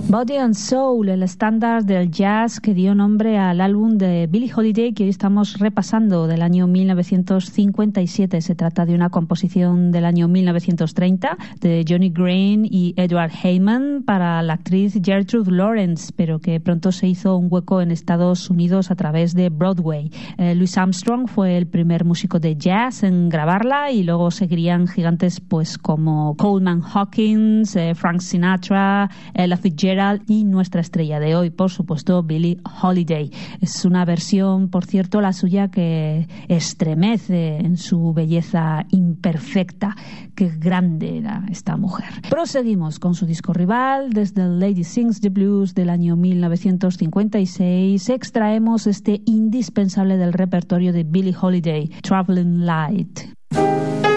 Body and Soul, el estándar del jazz que dio nombre al álbum de Billie Holiday que hoy estamos repasando, del año 1957. Se trata de una composición del año 1930 de Johnny Green y Edward Heyman para la actriz Gertrude Lawrence, pero que pronto se hizo un hueco en Estados Unidos a través de Broadway. Louis Armstrong fue el primer músico de jazz en grabarla y luego seguirían gigantes pues como Coleman Hawkins, Frank Sinatra, Ella Fitzgerald y nuestra estrella de hoy, por supuesto, Billie Holiday. Es una versión, por cierto, la suya, que estremece en su belleza imperfecta. Qué grande era esta mujer. Proseguimos con su disco rival. Desde Lady Sings the Blues del año 1956 extraemos este indispensable del repertorio de Billie Holiday, Traveling Light.